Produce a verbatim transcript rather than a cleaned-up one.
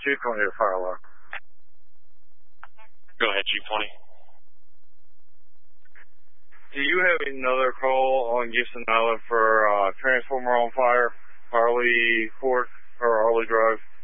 Chief twenty to fire alarm. Go ahead, Chief twenty. Do you have another call on Gibson Island for uh, transformer on fire, Harley Court, or Harley Drive?